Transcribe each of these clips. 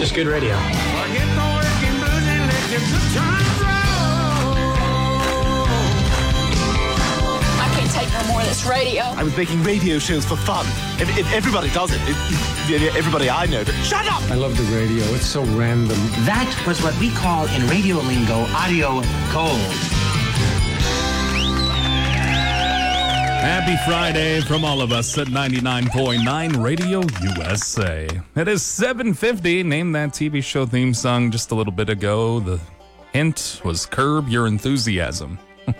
just good radio. Forget the working blues and let your good times roll. I can't take no more of this radio. I was making radio shows for fun. If everybody does it, everybody I know. Shut up! I love the radio. It's so random. That was what we call in radio lingo audio gold. Happy Friday from all of us at 99.9 Radio USA. It is 7:50. Named that TV show theme song just a little bit ago. The hint was Curb Your Enthusiasm.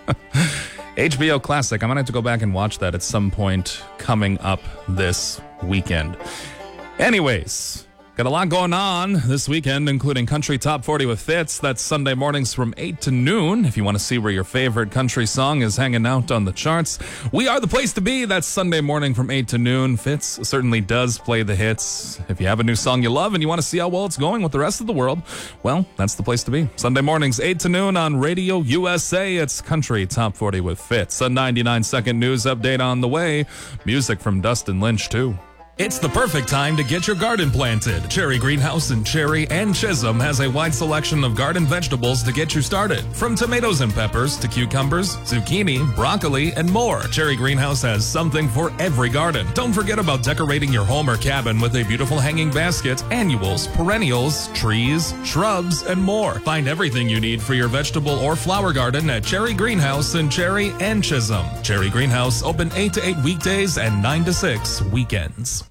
HBO classic. I'm going to have to go back and watch that at some point coming up this weekend. Anyways, got a lot going on this weekend, including Country Top 40 with Fitz. That's Sunday mornings from 8 to noon. If you want to see where your favorite country song is hanging out on the charts, we are the place to be. That's Sunday morning from 8 to noon. Fitz certainly does play the hits. If you have a new song you love and you want to see how well it's going with the rest of the world, well, that's the place to be. Sunday mornings, 8 to noon on Radio USA. It's Country Top 40 with Fitz. A 99-second news update on the way. Music from Dustin Lynch, too. It's the perfect time to get your garden planted. Cherry Greenhouse in Cherry and Chisholm has a wide selection of garden vegetables to get you started. From tomatoes and peppers to cucumbers, zucchini, broccoli, and more. Cherry Greenhouse has something for every garden. Don't forget about decorating your home or cabin with a beautiful hanging basket, annuals, perennials, trees, shrubs, and more. Find everything you need for your vegetable or flower garden at Cherry Greenhouse in Cherry and Chisholm. Cherry Greenhouse open 8 to 8 weekdays and 9 to 6 weekends.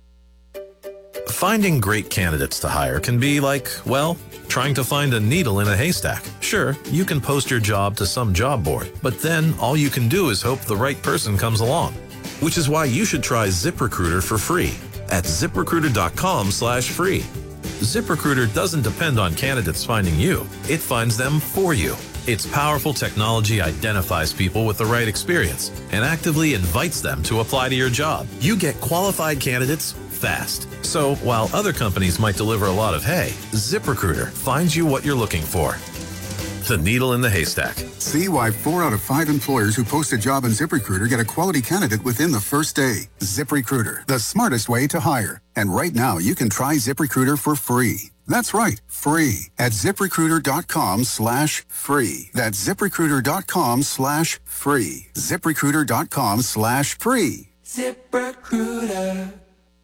Finding great candidates to hire can be like, well, trying to find a needle in a haystack. Sure, you can post your job to some job board, but then all you can do is hope the right person comes along. Which is why you should try ZipRecruiter for free at ZipRecruiter.com/free. ZipRecruiter doesn't depend on candidates finding you. It finds them for you. Its powerful technology identifies people with the right experience and actively invites them to apply to your job. You get qualified candidates fast. So while other companies might deliver a lot of hay, ZipRecruiter finds you what you're looking for. The needle in the haystack. See why 4 out of 5 employers who post a job on ZipRecruiter get a quality candidate within the first day. ZipRecruiter, the smartest way to hire. And right now, you can try ZipRecruiter for free. That's right, free at ZipRecruiter.com/free. That's ZipRecruiter.com/free. ZipRecruiter.com/free. ZipRecruiter.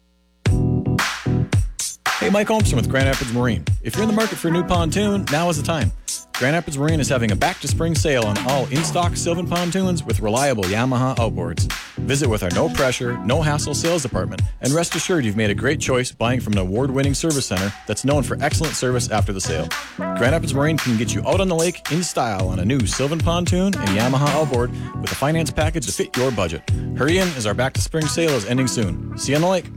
Hey, Mike Holmstrom with Grand Rapids Marine. If you're in the market for a new pontoon, now is the time. Grand Rapids Marine is having a back-to-spring sale on all in-stock Sylvan pontoons with reliable Yamaha outboards. Visit with our no-pressure, no-hassle sales department, and rest assured you've made a great choice buying from an award-winning service center that's known for excellent service after the sale. Grand Rapids Marine can get you out on the lake in style on a new Sylvan pontoon and Yamaha outboard with a finance package to fit your budget. Hurry in as our back-to-spring sale is ending soon. See you on the lake.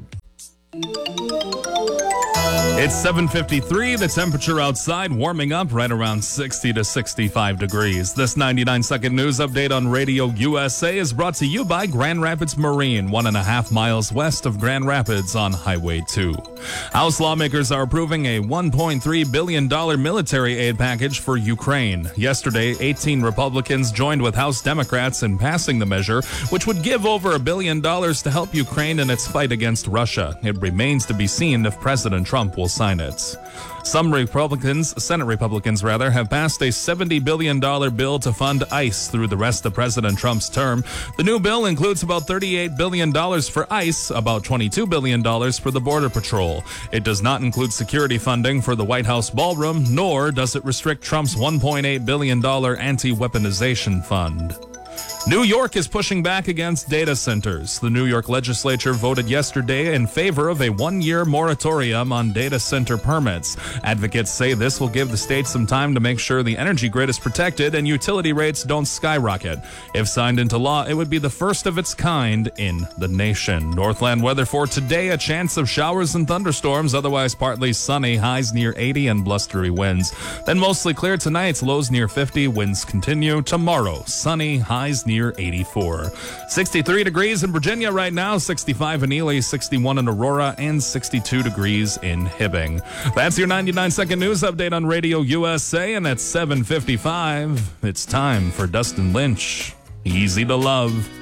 It's 7:53. The temperature outside warming up right around 60 to 65 degrees. This 99-second news update on Radio USA is brought to you by Grand Rapids Marine, 1.5 miles west of Grand Rapids on Highway 2. House lawmakers are approving a $1.3 billion military aid package for Ukraine. Yesterday, 18 Republicans joined with House Democrats in passing the measure, which would give over $1 billion to help Ukraine in its fight against Russia. It remains to be seen if President Trump will sign it. Some Senate Republicans, have passed a $70 billion bill to fund ICE through the rest of President Trump's term. The new bill includes about $38 billion for ICE, about $22 billion for the Border Patrol. It does not include security funding for the White House ballroom, nor does it restrict Trump's $1.8 billion anti-weaponization fund. New York is pushing back against data centers. The New York legislature voted yesterday in favor of a 1-year moratorium on data center permits. Advocates say this will give the state some time to make sure the energy grid is protected and utility rates don't skyrocket. If signed into law, it would be the first of its kind in the nation. Northland weather for today, a chance of showers and thunderstorms, otherwise partly sunny, highs near 80 and blustery winds. Then mostly clear tonight, lows near 50, winds continue. Tomorrow, sunny, highs near 84. 63 degrees in Virginia right now, 65 in Ely, 61 in Aurora, and 62 degrees in Hibbing. That's your 99-second news update on Radio USA, and at 7:55, it's time for Dustin Lynch. Easy to Love.